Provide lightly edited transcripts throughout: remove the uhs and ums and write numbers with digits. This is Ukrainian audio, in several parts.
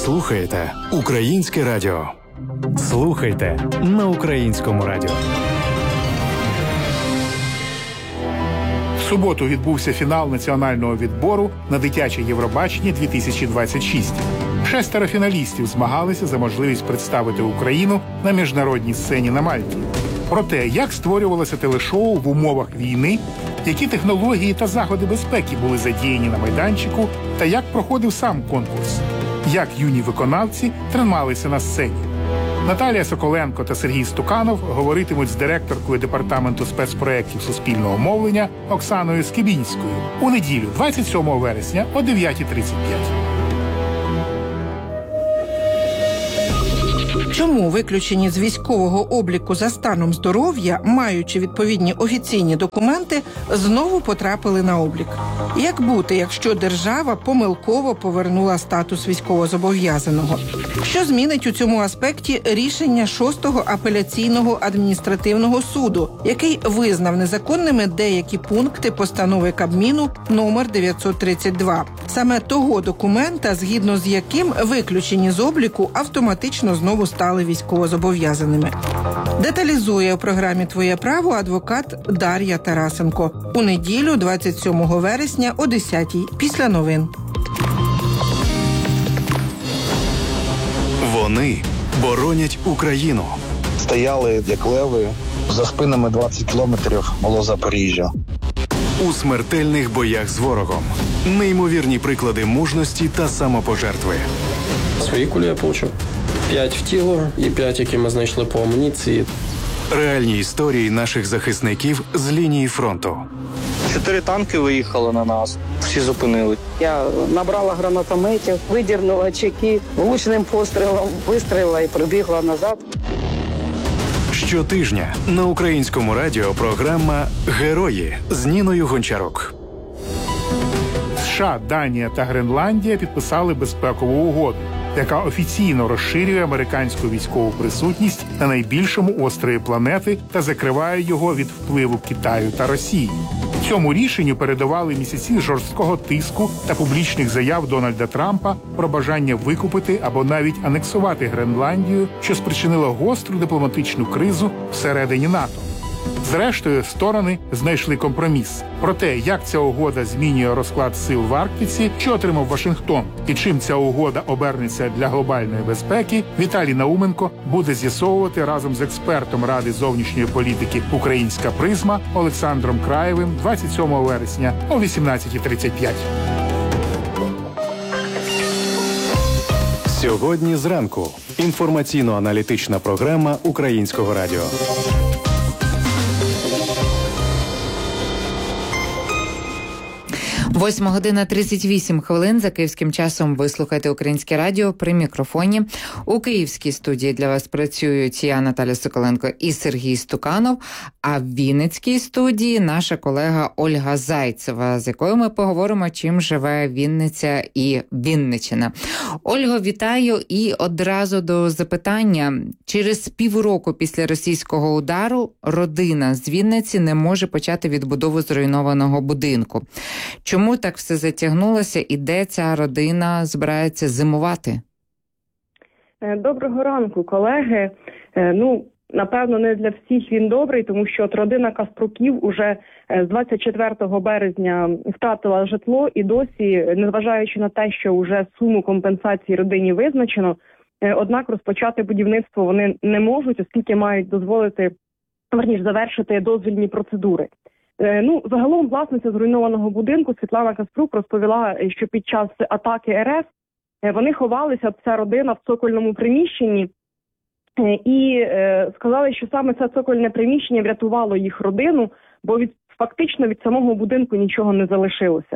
слухаєте Українське радіо. Слухайте на Українському радіо. В суботу відбувся фінал національного відбору на дитяче Євробачення 2026. 6 фіналістів змагалися за можливість представити Україну на міжнародній сцені на Мальті. Про те, як створювалося телешоу в умовах війни, які технології та заходи безпеки були задіяні на майданчику та як проходив сам конкурс, як юні виконавці трималися на сцені. Наталія Соколенко та Сергій Стуканов говоритимуть з директоркою департаменту спецпроєктів суспільного мовлення Оксаною Скибінською у неділю, 27 вересня о 9:35. Чому виключені з військового обліку за станом здоров'я, маючи відповідні офіційні документи, знову потрапили на облік? Як бути, якщо держава помилково повернула статус військовозобов'язаного? Що змінить у цьому аспекті рішення 6-го апеляційного адміністративного суду, який визнав незаконними деякі пункти постанови Кабміну номер 932? Саме того документа, згідно з яким виключені з обліку автоматично знову стали військовозобов'язаними. Деталізує у програмі «Твоє право» адвокат Дар'я Тарасенко. У неділю, 27 вересня о 10:00 після новин. Вони боронять Україну. Стояли, як леви, за спинами 20 кілометрів було Запоріжжя. У смертельних боях з ворогом. Неймовірні приклади мужності та самопожертви. Свої кулі я получив. 5 в тіло і 5, які ми знайшли по амуніції. Реальні історії наших захисників з лінії фронту. 4 танки виїхали на нас, всі зупинили. Я набрала гранатометів, видірнула чеки, влучним пострілом вистрілила і прибігла назад. Щотижня на Українському радіо програма «Герої» з Ніною Гончарук. США, Данія та Гренландія підписали безпекову угоду, яка офіційно розширює американську військову присутність на найбільшому острові планети та закриває його від впливу Китаю та Росії. Цьому рішенню передували місяці жорсткого тиску та публічних заяв Дональда Трампа про бажання викупити або навіть анексувати Гренландію, що спричинило гостру дипломатичну кризу всередині НАТО. Зрештою, сторони знайшли компроміс. Про те, як ця угода змінює розклад сил в Арктиці, що отримав Вашингтон, і чим ця угода обернеться для глобальної безпеки, Віталій Науменко буде з'ясовувати разом з експертом Ради зовнішньої політики «Українська призма» Олександром Краєвим 27 вересня о 18:35. Сьогодні зранку. Інформаційно-аналітична програма Українського радіо. 8:38 за київським часом. Ви слухаєте Українське радіо при мікрофоні. У київській студії для вас працюють я, Наталя Соколенко, і Сергій Стуканов. А в Вінницькій студії наша колега Ольга Зайцева, з якою ми поговоримо, чим живе Вінниця і Вінниччина. Ольго, вітаю і одразу до запитання. Через півроку після російського удару родина з Вінниці не може почати відбудову зруйнованого будинку. Чому так все затягнулося і де ця родина збирається зимувати? Доброго ранку, колеги. Напевно, не для всіх він добрий, тому що родина Каспруків уже з 24 березня втратила житло і досі, незважаючи на те, що вже суму компенсації родині визначено, однак розпочати будівництво вони не можуть, оскільки мають завершити дозвільні процедури. Загалом власниця зруйнованого будинку Світлана Каспрук розповіла, що під час атаки РФ вони ховалися, ця родина, в цокольному приміщенні, і сказали, що саме це цокольне приміщення врятувало їх родину, бо фактично від самого будинку нічого не залишилося.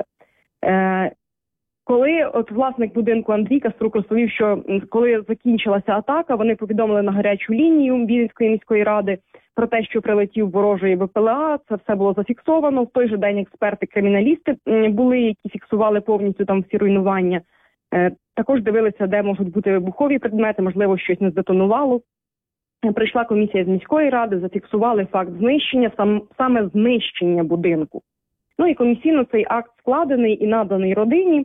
Коли власник будинку Андрій Каспрук розповів, що коли закінчилася атака, вони повідомили на гарячу лінію Вінницької міської ради про те, що прилетів ворожий БПЛА, це все було зафіксовано. В той же день експерти-криміналісти були, які фіксували повністю там всі руйнування. Також дивилися, де можуть бути вибухові предмети, можливо, щось не здетонувало. Прийшла комісія з міської ради, зафіксували факт знищення, саме знищення будинку. І комісійно цей акт складений і наданий родині.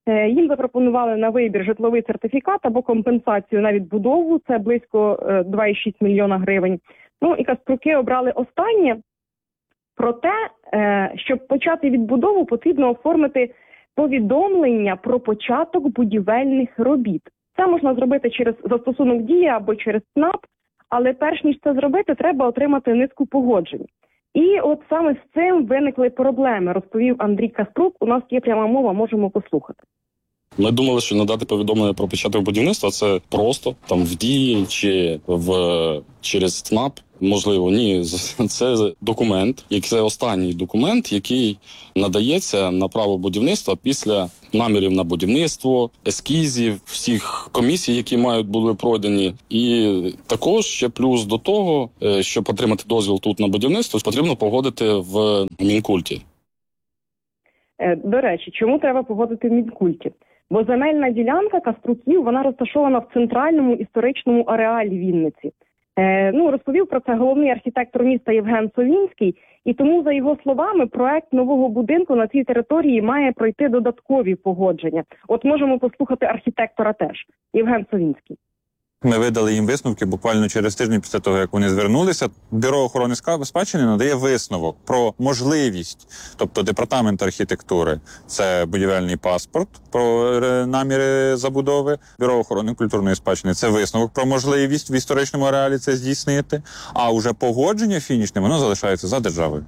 Їм запропонували на вибір житловий сертифікат або компенсацію на відбудову, це близько 2,6 мільйона гривень. Ну і Каспруки обрали останнє. Проте, щоб почати відбудову, потрібно оформити повідомлення про початок будівельних робіт. Це можна зробити через застосунок «Дія» або через ЦНАП, але перш ніж це зробити, треба отримати низку погоджень. І от саме з цим виникли проблеми, розповів Андрій Каспрук. У нас є пряма мова, можемо послухати. Ми думали, що надати повідомлення про початок будівництва – це просто там в Дії чи через ЦНАП. Можливо, ні. Це документ, це останній документ, який надається на право будівництва після намірів на будівництво, ескізів, всіх комісій, які були пройдені. І також ще плюс до того, щоб отримати дозвіл тут на будівництво, потрібно погодити в Мінкульті. До речі, чому треба погодити в Мінкульті? Бо земельна ділянка Каспруків, вона розташована в центральному історичному ареалі Вінниці. Розповів про це головний архітектор міста Євген Совінський, і тому, за його словами, проект нового будинку на цій території має пройти додаткові погодження. От можемо послухати архітектора теж, Євген Совінський. Ми видали їм висновки буквально через тиждень після того, як вони звернулися. Бюро охорони спадщини надає висновок про можливість, тобто департамент архітектури – це будівельний паспорт про наміри забудови, Бюро охорони культурної спадщини – це висновок про можливість в історичному ареалі це здійснити, а уже погодження фінішне, воно залишається за державою.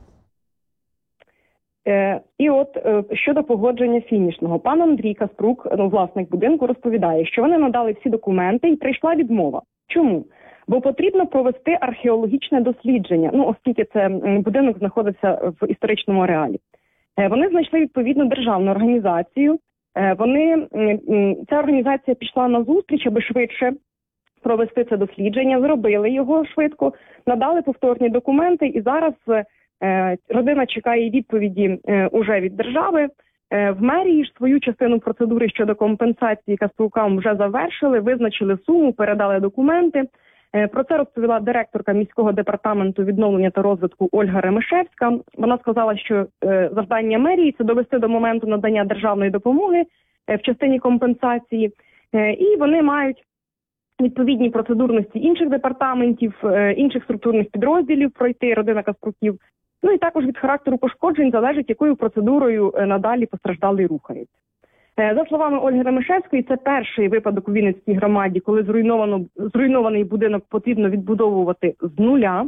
І от щодо погодження фінішного, пан Андрій Каспрук, власник будинку, розповідає, що вони надали всі документи і прийшла відмова. Чому? Бо потрібно провести археологічне дослідження, оскільки це будинок знаходиться в історичному ареалі. Вони знайшли відповідну державну організацію. Ця організація пішла на зустріч, аби швидше провести це дослідження, зробили його швидко, надали повторні документи і зараз родина чекає відповіді уже від держави. В мерії ж свою частину процедури щодо компенсації Каспрукам вже завершили, визначили суму, передали документи. Про це розповіла директорка міського департаменту відновлення та розвитку Ольга Ремишевська. Вона сказала, що завдання мерії – це довести до моменту надання державної допомоги в частині компенсації. І вони мають відповідні процедурності інших департаментів, інших структурних підрозділів пройти, родина Каспруків. І також від характеру пошкоджень залежить, якою процедурою надалі постраждалий рухається. За словами Ольги Ремишевської, це перший випадок у Вінницькій громаді, коли зруйнований будинок потрібно відбудовувати з нуля.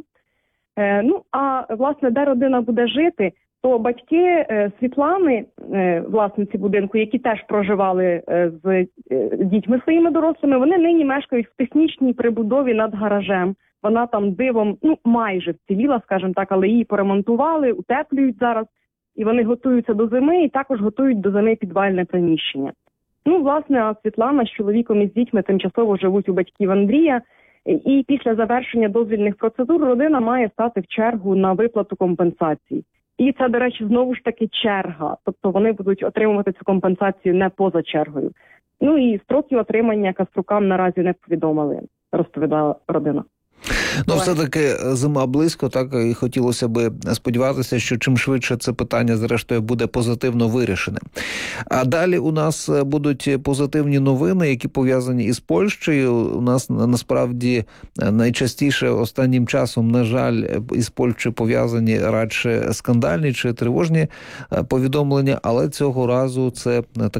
А, власне, де родина буде жити, то батьки Світлани, власниці будинку, які теж проживали з дітьми своїми дорослими, вони нині мешкають в технічній прибудові над гаражем. Вона там дивом, майже вціліла, скажімо так, але її поремонтували, утеплюють зараз. І вони готуються до зими, і також готують до зими підвальне приміщення. Власне, а Світлана з чоловіком і з дітьми тимчасово живуть у батьків Андрія. І після завершення дозвільних процедур родина має стати в чергу на виплату компенсації. І це, до речі, знову ж таки черга. Тобто вони будуть отримувати цю компенсацію не поза чергою. І строки отримання Каспрукам наразі не повідомили, розповідала родина. Все-таки зима близько, так, і хотілося би сподіватися, що чим швидше це питання, зрештою, буде позитивно вирішене. А далі у нас будуть позитивні новини, які пов'язані із Польщею. У нас, насправді, найчастіше останнім часом, на жаль, із Польщею пов'язані радше скандальні чи тривожні повідомлення, але цього разу це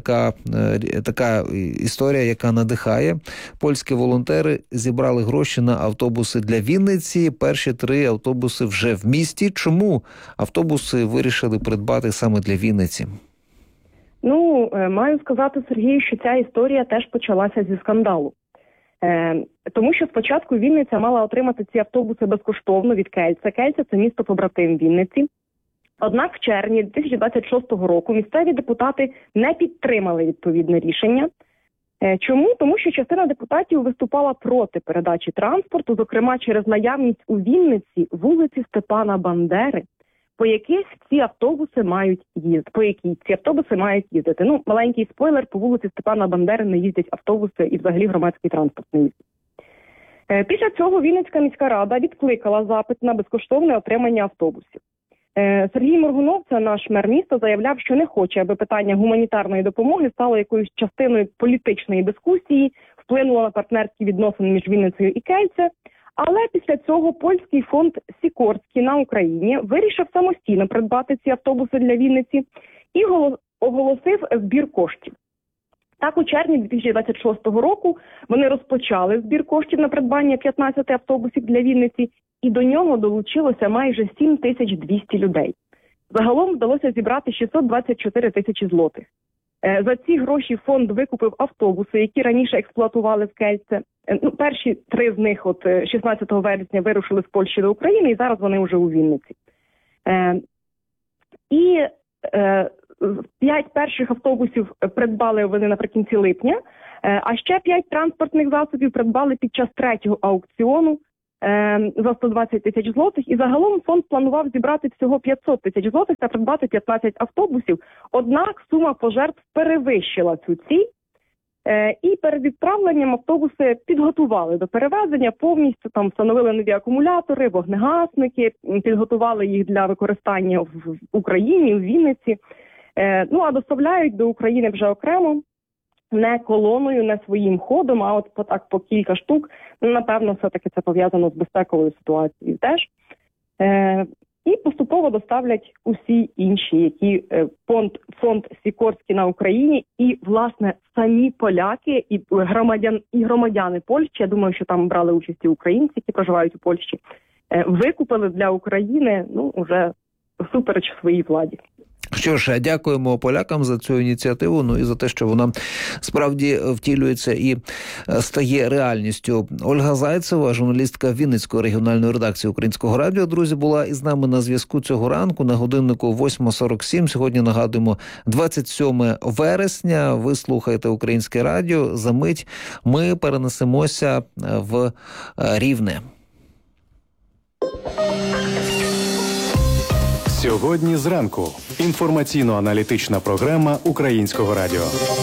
така історія, яка надихає. Польські волонтери зібрали гроші на автобуси для Вінниці. Перші 3 автобуси вже в місті. Чому автобуси вирішили придбати саме для Вінниці? Маю сказати, Сергію, що ця історія теж почалася зі скандалу. Тому що спочатку Вінниця мала отримати ці автобуси безкоштовно від Кельця. Кельця – це місто-побратим Вінниці. Однак в червні 2026 року місцеві депутати не підтримали відповідне рішення. Чому? Тому що частина депутатів виступала проти передачі транспорту, зокрема через наявність у Вінниці вулиці Степана Бандери, по якій ці автобуси мають їздити. Маленький спойлер, по вулиці Степана Бандери не їздять автобуси і взагалі громадський транспорт не їздить. Після цього Вінницька міська рада відкликала запит на безкоштовне отримання автобусів. Сергій Моргунов, це наш мер міста, заявляв, що не хоче, аби питання гуманітарної допомоги стало якоюсь частиною політичної дискусії, вплинуло на партнерські відносини між Вінницею і Кельце. Але після цього польський фонд Сікорський на Україні вирішив самостійно придбати ці автобуси для Вінниці і оголосив збір коштів. Так, у червні 2026 року вони розпочали збір коштів на придбання 15 автобусів для Вінниці, і до нього долучилося майже 7200 людей. Загалом вдалося зібрати 624 тисячі злотих. За ці гроші фонд викупив автобуси, які раніше експлуатували в Кельце. Перші 3 з них 16 вересня вирушили з Польщі до України, і зараз вони вже у Вінниці. І 5 перших автобусів придбали вони наприкінці липня, а ще 5 транспортних засобів придбали під час 3-го аукціону за 120 тисяч злотих. І загалом фонд планував зібрати всього 500 тисяч злотих та придбати 15 автобусів. Однак сума пожертв перевищила цю ціль. І перед відправленням автобуси підготували до перевезення, повністю там встановили нові акумулятори, вогнегасники, підготували їх для використання в Україні, в Вінниці. А доставляють до України вже окремо, не колоною, не своїм ходом, а от по кілька штук. Напевно, все-таки це пов'язано з безпековою ситуацією теж. І поступово доставлять усі інші, які фонд Сікорський на Україні і, власне, самі поляки і громадяни Польщі, я думаю, що там брали участь і українці, які проживають у Польщі, викупили для України, вже всупереч своїй владі. Що ж, дякуємо полякам за цю ініціативу, і за те, що вона справді втілюється і стає реальністю. Ольга Зайцева, журналістка Вінницької регіональної редакції Українського радіо, друзі, була із нами на зв'язку цього ранку на годиннику 8:47. Сьогодні, нагадуємо, 27 вересня. Ви слухаєте Українське радіо. За мить ми перенесемося в Рівне. Сьогодні зранку. Інформаційно-аналітична програма Українського радіо.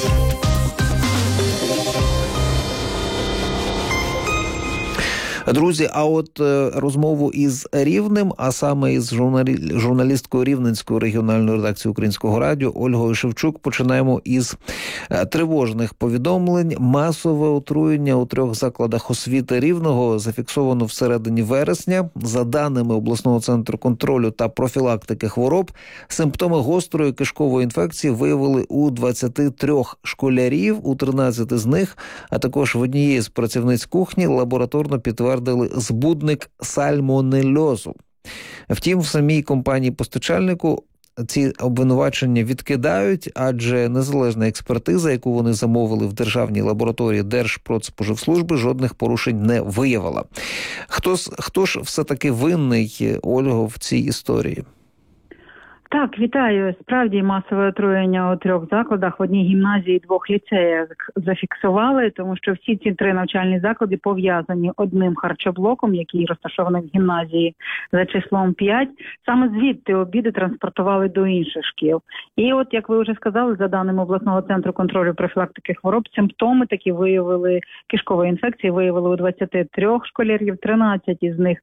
Друзі, а от розмову із Рівнем, а саме із журналісткою Рівненської регіональної редакції Українського радіо Ольгою Шевчук, починаємо із тривожних повідомлень. Масове отруєння у 3 закладах освіти Рівного зафіксовано всередині вересня. За даними обласного центру контролю та профілактики хвороб, симптоми гострої кишкової інфекції виявили у 23 школярів, у 13 з них, а також в однієї з працівниць кухні лабораторно підтвердили збудник сальмонельозу. Втім, в самій компанії-постачальнику ці обвинувачення відкидають, адже незалежна експертиза, яку вони замовили в державній лабораторії Держпродспоживслужби, жодних порушень не виявила. Хто ж все-таки винний, Ольго, в цій історії? Так, вітаю. Справді масове отруєння у 3 закладах, в одній гімназії, 2 ліцеях зафіксували, тому що всі ці 3 навчальні заклади пов'язані одним харчоблоком, який розташований в гімназії за числом 5. Саме звідти обіди транспортували до інших шкіл. І от, як ви вже сказали, за даними обласного центру контролю і профілактики хвороб, симптоми такі виявили, кишкової інфекції виявили у 23 школярів, 13 із них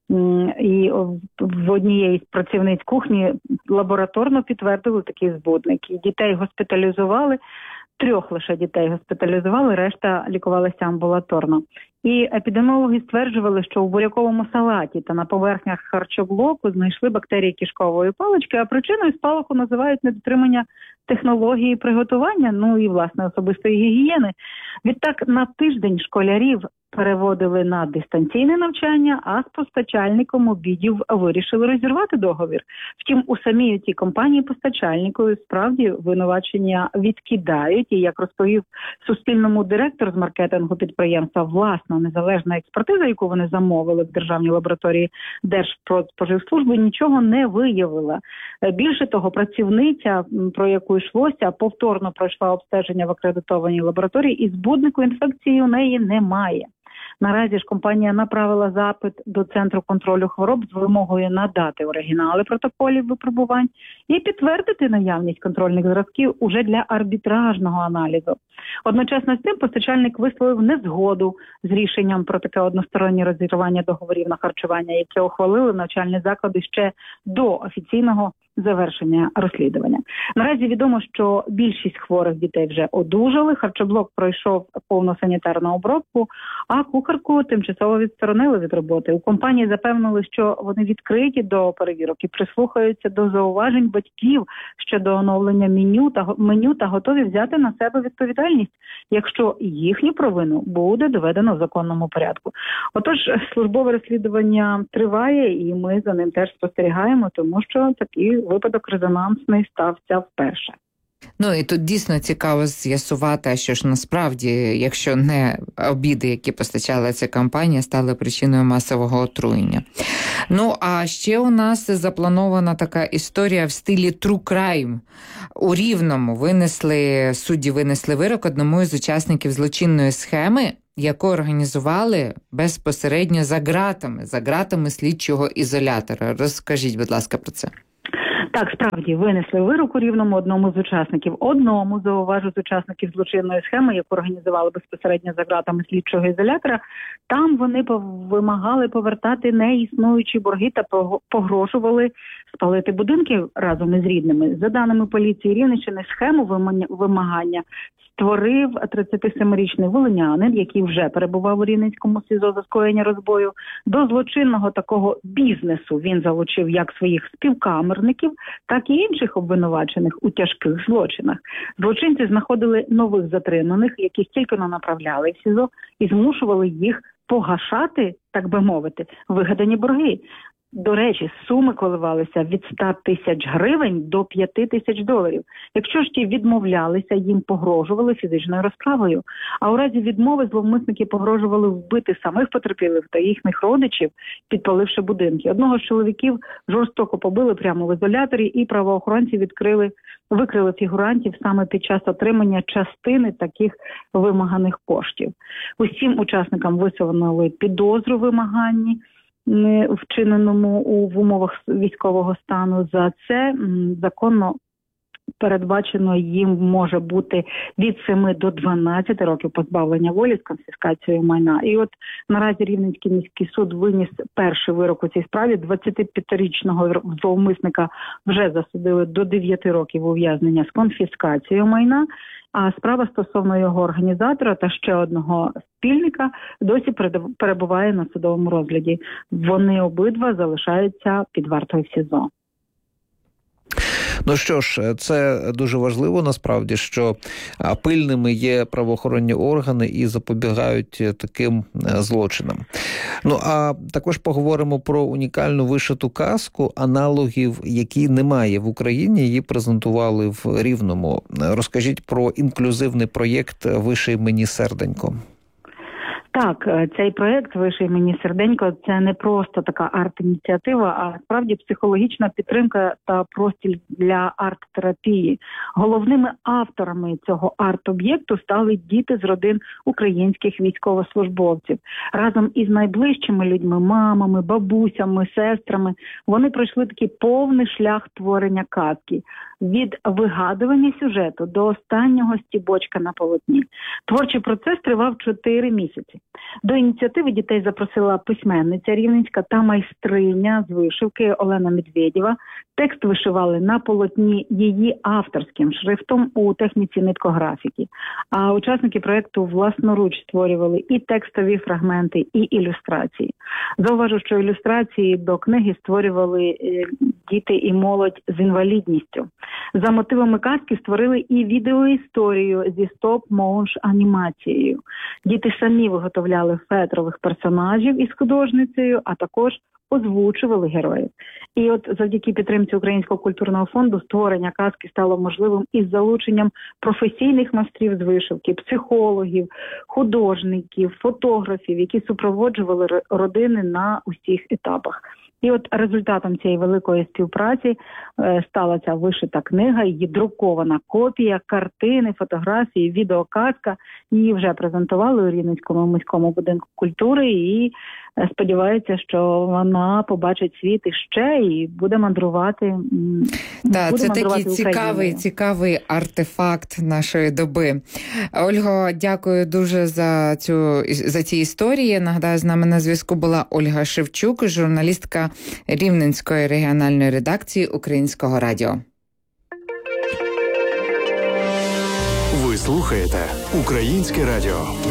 і в однієї з працівниць кухні лабораторно підтвердили такі збудники. Дітей госпіталізували, 3 лише дітей госпіталізували, решта лікувалися амбулаторно. І епідеміологи стверджували, що у буряковому салаті та на поверхнях харчоблоку знайшли бактерії кишкової палички, а причиною спалаху називають недотримання технології приготування, і, власне, особистої гігієни. Відтак, на тиждень школярів переводили на дистанційне навчання, а з постачальником обідів вирішили розірвати договір. Втім, у самій цій компанії-постачальнику справді винувачення відкидають. І, як розповів Суспільному директор з маркетингу підприємства, власна незалежна експертиза, яку вони замовили в державній лабораторії Держпродспоживслужби, нічого не виявила. Більше того, працівниця, про яку йшлося, повторно пройшла обстеження в акредитованій лабораторії, і збуднику інфекції у неї немає. Наразі ж компанія направила запит до Центру контролю хвороб з вимогою надати оригінали протоколів випробувань і підтвердити наявність контрольних зразків уже для арбітражного аналізу. Одночасно з цим постачальник висловив незгоду з рішенням про таке одностороннє розірвання договорів на харчування, яке ухвалили навчальні заклади ще до офіційного завершення розслідування. Наразі відомо, що більшість хворих дітей вже одужали, харчоблок пройшов повну санітарну обробку, а кухарку тимчасово відсторонили від роботи. У компанії запевнили, що вони відкриті до перевірок і прислухаються до зауважень батьків щодо оновлення меню та готові взяти на себе відповідальність, якщо їхню провину буде доведено в законному порядку. Отож, службове розслідування триває, і ми за ним теж спостерігаємо, тому що такий випадок резонансний стався вперше. Ну і тут дійсно цікаво з'ясувати, що ж насправді, якщо не обіди, які постачала ця компанія, стали причиною масового отруєння. Ну, а ще у нас запланована така історія в стилі True Crime. У Рівному судді винесли вирок одному із учасників злочинної схеми, яку організували безпосередньо за ґратами слідчого ізолятора. Розкажіть, будь ласка, про це. Так, справді, винесли вирок у Рівному одному з учасників. Зауважу, з учасників злочинної схеми, яку організували безпосередньо за ґратами слідчого ізолятора. Там вони вимагали повертати неіснуючі борги та погрожували спалити будинки разом із рідними. За даними поліції Рівненщини, схему вимагання створив 37-річний волинянин, який вже перебував у Рівненському СІЗО за скоєння розбою. До злочинного такого бізнесу він залучив як своїх співкамерників, так і інших обвинувачених у тяжких злочинах. Злочинці знаходили нових затриманих, яких тільки направляли в СІЗО, і змушували їх погашати, так би мовити, вигадані борги. До речі, суми коливалися від 100 тисяч гривень до 5 тисяч доларів. Якщо ж ті відмовлялися, їм погрожували фізичною розправою. А у разі відмови зловмисники погрожували вбити самих потерпілих та їхніх родичів, підпаливши будинки. Одного з чоловіків жорстоко побили прямо в ізоляторі, і правоохоронці викрили фігурантів саме під час отримання частини таких вимаганих коштів. Усім учасникам висунули підозру вимаганні, вчиненому в умовах військового стану. За це законно передбачено їм може бути від 7 до 12 років позбавлення волі з конфіскацією майна. І от наразі Рівненський міський суд виніс перший вирок у цій справі. 25-річного зловмисника вже засудили до 9 років ув'язнення з конфіскацією майна, а справа стосовно його організатора та ще одного спільника досі перебуває на судовому розгляді. Вони обидва залишаються під вартою в СІЗО. Ну що ж, це дуже важливо насправді, що пильними є правоохоронні органи і запобігають таким злочинам. Ну, а також поговоримо про унікальну вишиту казку, аналогів, які немає в Україні, її презентували в Рівному. Розкажіть про інклюзивний проєкт «Виший мені серденько». Так, цей проєкт «Виший мені серденько» – це не просто така арт-ініціатива, а справді психологічна підтримка та простір для арт-терапії. Головними авторами цього арт-об'єкту стали діти з родин українських військовослужбовців. Разом із найближчими людьми, мамами, бабусями, сестрами, вони пройшли такий повний шлях творення казки. Від вигадування сюжету до останнього стібочка на полотні. Творчий процес тривав 4 місяці. До ініціативи дітей запросила письменниця рівненська та майстриня з вишивки Олена Медведєва. Текст вишивали на полотні її авторським шрифтом у техніці ниткографіки. А учасники проєкту власноруч створювали і текстові фрагменти, і ілюстрації. Зауважу, що ілюстрації до книги створювали діти і молодь з інвалідністю. За мотивами казки створили і відеоісторію зі стоп-моушн-анімацією. Діти самі виготовляли фетрових персонажів із художницею, а також озвучували героїв. І от завдяки підтримці Українського культурного фонду створення казки стало можливим із залученням професійних майстрів з вишивки, психологів, художників, фотографів, які супроводжували родини на усіх етапах. І от результатом цієї великої співпраці стала ця вишита книга, її друкована копія, картини, фотографії, відеоказка. Її вже презентували у Рівненському міському будинку культури і сподіваються, що вона побачить світ іще і буде мандрувати. Так, це такий цікавий артефакт нашої доби. Ольго, дякую дуже за ці історії. Нагадаю, з нами на зв'язку була Ольга Шевчук, журналістка Рівненської регіональної редакції Українського радіо. Ви слухаєте Українське радіо.